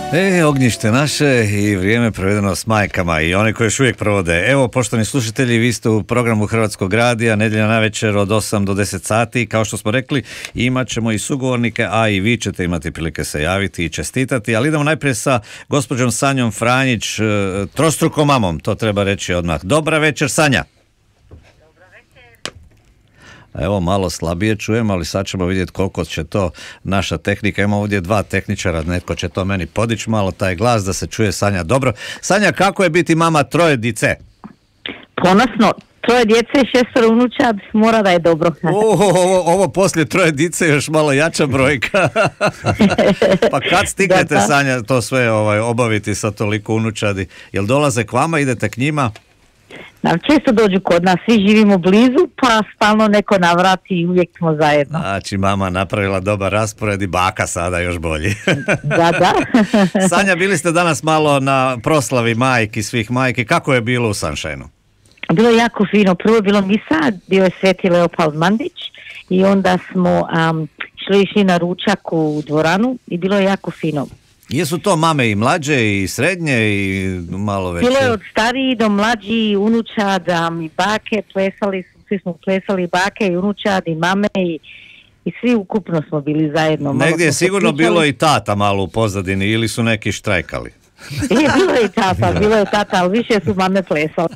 Ognjište naše i vrijeme provedeno s majkama i one koje još uvijek provode. Evo, poštovani slušatelji, vi ste u programu Hrvatskog radija, nedjelja navečer od 8 do 10 sati. Kao što smo rekli, imat ćemo i sugovornike, a i vi ćete imati prilike se javiti i čestitati. Ali idemo najprije sa gospođom Sanjom Franjić, trostrukom mamom, to treba reći odmah. Dobra večer, Sanja. Evo, malo slabije čujem, ali sad ćemo vidjeti koliko će to naša tehnika. Imamo ovdje dva tehničara, netko će to meni podići malo taj glas da se čuje Sanja dobro. Sanja, kako je biti mama troje dice? Ponosno, troje djece i 6 unučad, mora da je dobro. Ovo poslije troje dice još malo jača brojka. Pa kad stignete, da. Sanja, to sve obaviti sa toliko unučadi? Jel dolaze k vama, idete k njima? Često dođu kod nas, svi živimo blizu, pa stalno neko navrati i uvijek smo zajedno. Znači, mama napravila dobar raspored i baka sada još bolji. Da. Sanja, bili ste danas malo na proslavi majki, svih majki. Kako je bilo u Sunshine-u? Bilo je jako fino. Prvo je bilo misa, bio je Sveti Leopold Mandić i onda smo išli na ručak u dvoranu i bilo je jako fino. Jesu to mame i mlađe i srednje i malo veće? Bilo je od stariji do mlađi, unučad i bake, svi smo plesali bake i unučad i mame i svi ukupno smo bili zajedno. Negdje je sigurno bilo i tata malo u pozadini ili su neki štrajkali? Bilo je tata, ali više su mame plesale.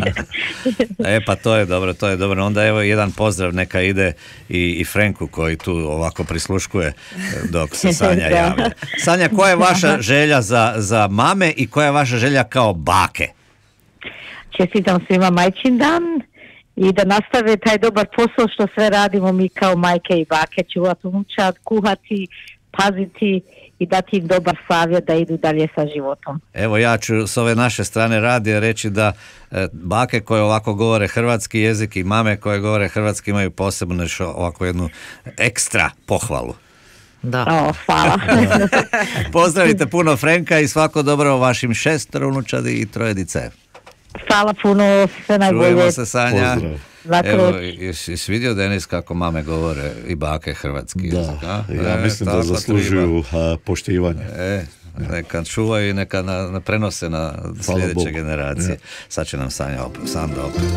Pa to je dobro. Onda evo jedan pozdrav neka ide i Frenku koji tu ovako prisluškuje dok se Sanja javlja. Sanja, koja je vaša želja za mame i koja je vaša želja kao bake? Čestitam svima majčin dan i da nastave taj dobar posao što sve radimo mi kao majke i bake, čuvati unučad, kuhati, paziti i dati im dobar savjet da idu dalje sa životom. Evo, ja ću s ove naše strane radija reći da bake koje ovako govore hrvatski jezik i mame koje govore hrvatski imaju posebno ovako jednu ekstra pohvalu. Da. Hvala. Pozdravite puno Frenka i svako dobro vašim 6 unučadi i 3 dice. Hvala puno, sve najbolje. Čujemo se, Sanja. Pozdrav. Evo, jesi vidio, Denis, kako mame govore i bake hrvatski jezik? Ja mislim da zaslužuju poštivanje. Neka čuvaju i neka prenose na sljedeće generacije. Sad će nam Sanja opet.